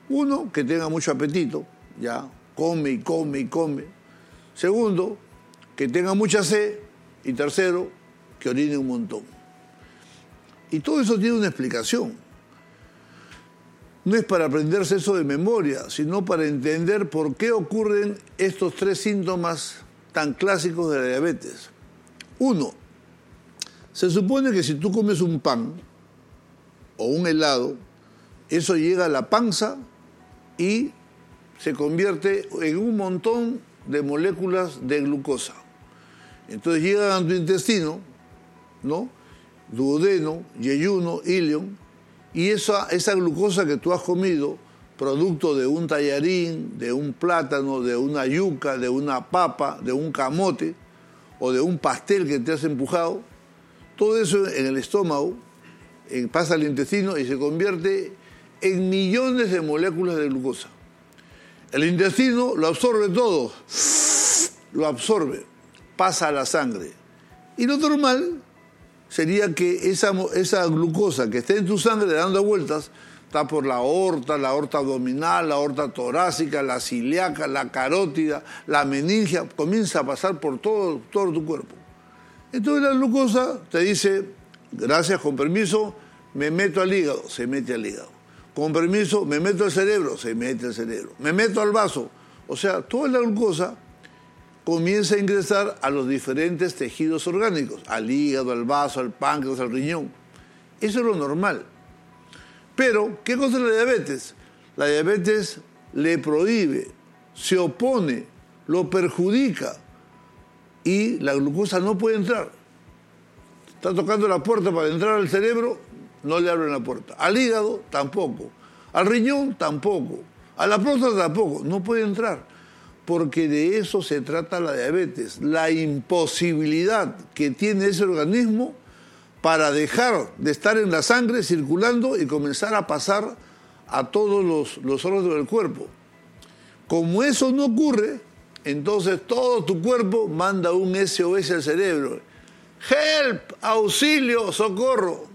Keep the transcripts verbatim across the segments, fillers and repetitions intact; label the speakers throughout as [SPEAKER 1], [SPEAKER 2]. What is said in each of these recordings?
[SPEAKER 1] Uno, que tenga mucho apetito, ya, come y come y come. Segundo, que tenga mucha sed. Y tercero, que orine un montón. Y todo eso tiene una explicación. No es para aprenderse eso de memoria, sino para entender por qué ocurren estos tres síntomas tan clásicos de la diabetes. Uno, se supone que si tú comes un pan o un helado, eso llega a la panza y se convierte en un montón de moléculas de glucosa. Entonces llegan a tu intestino, ¿no? Duodeno, yeyuno, ilion, y esa, esa glucosa que tú has comido, producto de un tallarín, de un plátano, de una yuca, de una papa, de un camote o de un pastel que te has empujado, todo eso en el estómago eh, pasa al intestino y se convierte en millones de moléculas de glucosa. El intestino lo absorbe todo, lo absorbe, pasa a la sangre. Y lo normal sería que esa, esa glucosa que está en tu sangre dando vueltas, está por la aorta, la aorta abdominal, la aorta torácica, la ilíaca, la carótida, la meningia, comienza a pasar por todo, todo tu cuerpo. Entonces la glucosa te dice, gracias, con permiso, me meto al hígado, se mete al hígado. Con permiso, me meto al cerebro, se mete al cerebro. Me meto al vaso. O sea, toda la glucosa comienza a ingresar a los diferentes tejidos orgánicos, al hígado, al vaso, al páncreas, al riñón. Eso es lo normal. Pero, ¿qué cosa es la diabetes? La diabetes le prohíbe, se opone, lo perjudica y la glucosa no puede entrar. Está tocando la puerta para entrar al cerebro, no le abren la puerta. Al hígado, tampoco. Al riñón, tampoco. A la próstata, tampoco. No puede entrar. Porque de eso se trata la diabetes, la imposibilidad que tiene ese organismo para dejar de estar en la sangre circulando y comenzar a pasar a todos los, los órganos del cuerpo. Como eso no ocurre, entonces todo tu cuerpo manda un S O S al cerebro. ¡Help! ¡Auxilio! ¡Socorro!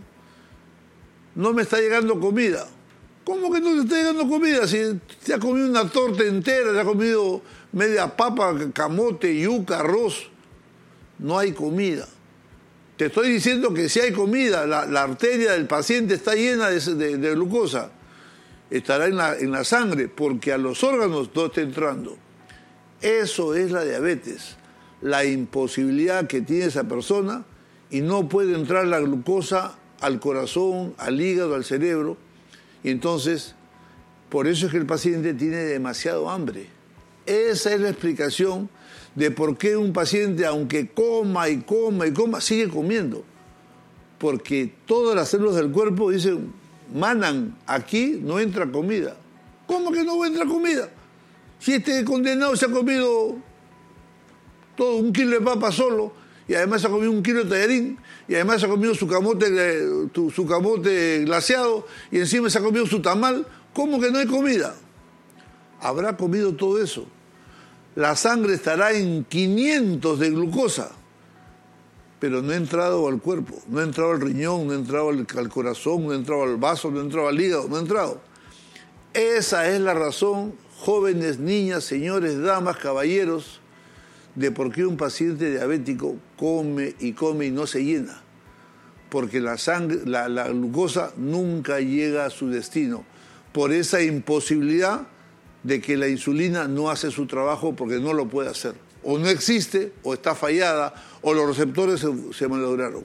[SPEAKER 1] No me está llegando comida. ¿Cómo que no te está llegando comida? Si te has comido una torta entera, te has comido media papa, camote, yuca, arroz. No hay comida. Te estoy diciendo que si hay comida, la, la arteria del paciente está llena de, de, de glucosa. Estará en la, en la sangre, porque a los órganos no está entrando. Eso es la diabetes. La imposibilidad que tiene esa persona y no puede entrar la glucosa al corazón, al hígado, al cerebro. Y entonces, por eso es que el paciente tiene demasiado hambre. Esa es la explicación de por qué un paciente, aunque coma y coma y coma, sigue comiendo. Porque todas las células del cuerpo dicen, manan, aquí no entra comida. ¿Cómo que no entra comida? Si este condenado se ha comido todo un kilo de papa solo, y además se ha comido un kilo de tallarín, y además se ha comido su camote, su camote glaseado, y encima se ha comido su tamal, ¿cómo que no hay comida? Habrá comido todo eso. La sangre estará en quinientos de glucosa, pero no ha entrado al cuerpo, no ha entrado al riñón, no ha entrado al, al corazón, no ha entrado al vaso, no ha entrado al hígado, no ha entrado. Esa es la razón, jóvenes, niñas, señores, damas, caballeros, de por qué un paciente diabético come y come y no se llena. Porque la sangre, la, la glucosa nunca llega a su destino. Por esa imposibilidad de que la insulina no hace su trabajo porque no lo puede hacer. O no existe, o está fallada, o los receptores se, se malograron.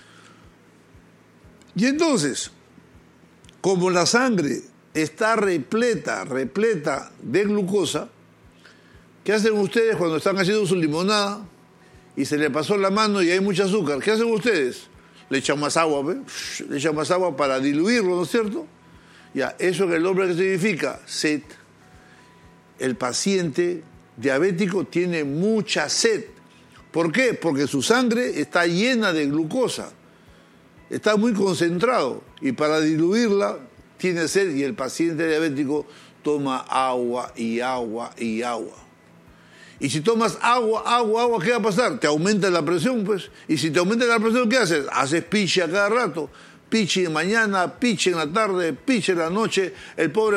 [SPEAKER 1] Y entonces, como la sangre está repleta, repleta de glucosa, ¿qué hacen ustedes cuando están haciendo su limonada y se le pasó la mano y hay mucho azúcar? ¿Qué hacen ustedes? Le echan más agua, ¿ve? Le echan más agua para diluirlo, ¿no es cierto? Ya, eso en el nombre que significa sed. El paciente diabético tiene mucha sed. ¿Por qué? Porque su sangre está llena de glucosa. Está muy concentrado y para diluirla tiene sed y el paciente diabético toma agua y agua y agua. Y si tomas agua, agua, agua, ¿qué va a pasar? Te aumenta la presión, pues. Y si te aumenta la presión, ¿qué haces? Haces piche a cada rato. Piche en mañana, piche en la tarde, piche en la noche. El pobre